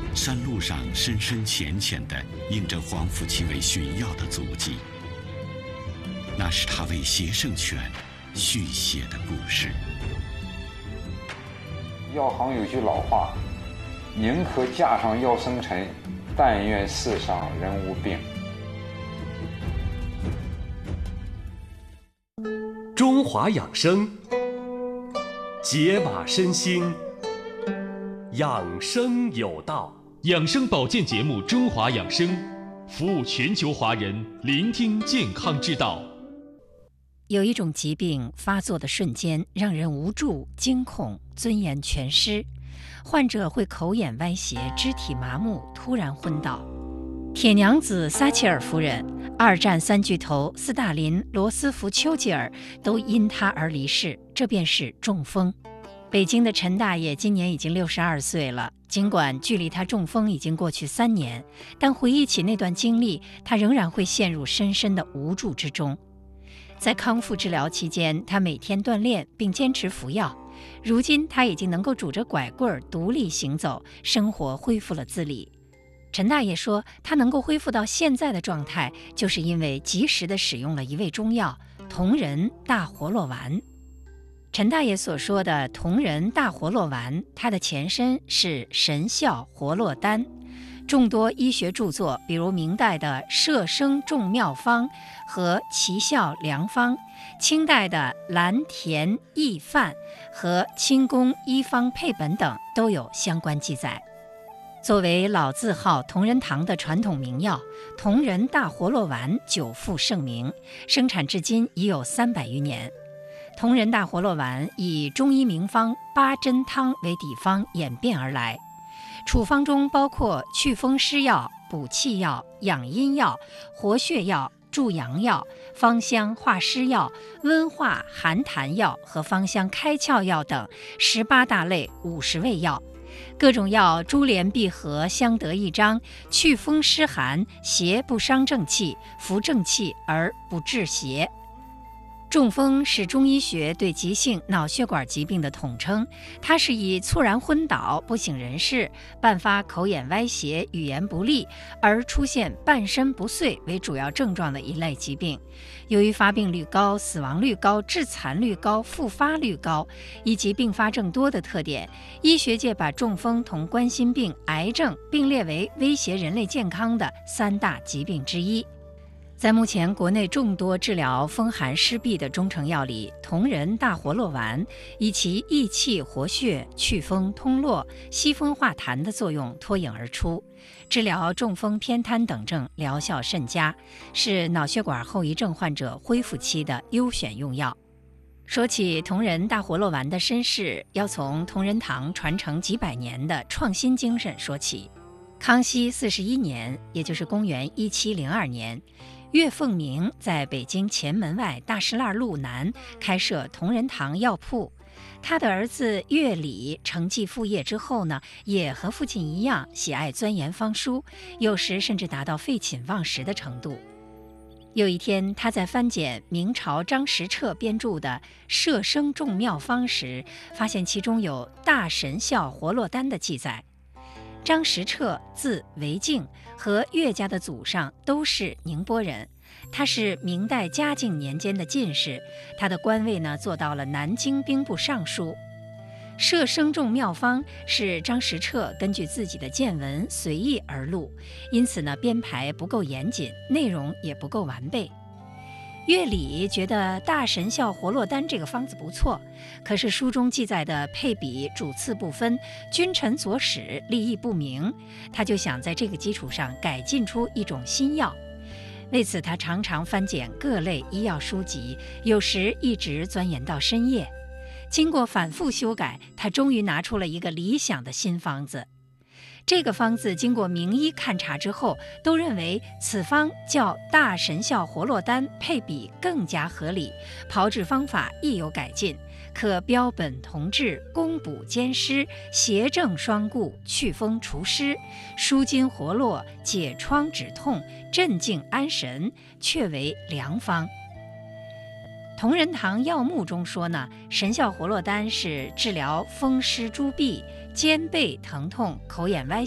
山路上深深浅浅地印着黄甫耆为寻药的足迹。那是他为协圣泉续写的故事。 药行有句老话：宁可架上药生尘，但愿世上人无病。 中华养生，解码身心，养生有道。 养生保健节目《中华养生》，服务全球华人，聆听健康之道。 有一种疾病发作的瞬间让人无助、惊恐、尊严全失，患者会口眼歪斜、肢体麻木，突然昏倒。铁娘子撒切尔夫人、二战三巨头斯大林、罗斯福、丘吉尔都因他而离世，这便是中风。北京的陈大爷今年已经62岁了，尽管距离他中风已经过去3年，但回忆起那段经历，他仍然会陷入深深的无助之中。在康复治疗期间，他每天锻炼并坚持服药。如今他已经能够拄着拐棍独立行走，生活恢复了自理。陈大爷说，他能够恢复到现在的状态，就是因为及时地使用了一味中药同仁大活络丸。陈大爷所说的同仁大活络丸，它的前身是神效活络丹。众多医学著作，比如明代的《摄生众妙方》和《奇效良方》，清代的《蓝田益范》和《清宫医方配本》等都有相关记载。作为老字号同仁堂的传统名药，同仁大活络丸久负盛名，生产至今已有300余年。同仁大活络丸以中医名方八珍汤为底方演变而来，处方中包括祛风湿药、补气药、养阴药、活血药、助阳药、芳香化湿药、温化寒痰药和芳香开窍药等18大类50味药。各种药珠联璧合，相得益彰，祛风湿寒，邪不伤正气，扶正气而不致邪。中风是中医学对急性脑血管疾病的统称，它是以猝然昏倒、不省人事、伴发口眼歪斜、语言不利而出现半身不遂为主要症状的一类疾病。由于发病率高、死亡率高、致残率高、复发率高以及并发症多的特点，医学界把中风同冠心病、癌症并列为威胁人类健康的3大疾病之一。在目前国内众多治疗风寒湿痹的中成药里，同仁大活络丸以其益气活血、祛风通络、息风化痰的作用脱颖而出，治疗中风、偏瘫等症疗效甚佳，是脑血管后遗症患者恢复期的优选用药。说起同仁大活络丸的身世，要从同仁堂传承几百年的创新精神说起。康熙41年，也就是公元1702年，岳凤鸣在北京前门外大石栏路南开设同仁堂药铺。他的儿子岳礼承继父业之后呢，也和父亲一样喜爱钻研方书，有时甚至达到废寝忘食的程度。有一天，他在翻检明朝张时彻编著的《摄生众妙方》时，发现其中有大神效活络丹的记载。张时彻字维敬，和岳家的祖上都是宁波人。他是明代嘉靖年间的进士，他的官位呢做到了南京兵部尚书。摄生众妙方是张时彻根据自己的见闻随意而录，因此呢编排不够严谨，内容也不够完备。岳礼觉得大神效活络丹这个方子不错，可是书中记载的配比主次不分，君臣佐使，立意不明，他就想在这个基础上改进出一种新药。为此，他常常翻检各类医药书籍，有时一直钻研到深夜。经过反复修改，他终于拿出了一个理想的新方子。这个方子经过名医勘察之后，都认为此方较大神效活络丹配比更加合理，炮制方法亦有改进，可标本同治，攻补兼施，邪正双顾，祛风除湿，舒筋活络，解疮止痛，镇静安神，确为良方。同仁堂药目中说呢，神效活络丹是治疗风湿诸痹、肩背疼痛、口眼歪